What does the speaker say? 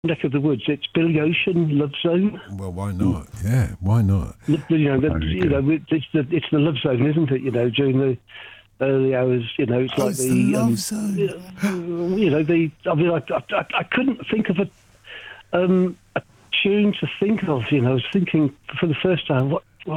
neck of the woods. It's Billy Ocean, Love Zone. Well, why not? Yeah, why not? It's the Love Zone, isn't it? During the early hours, it's like it's the Love Zone. I couldn't think of a tune to think of. I was thinking for the first time, what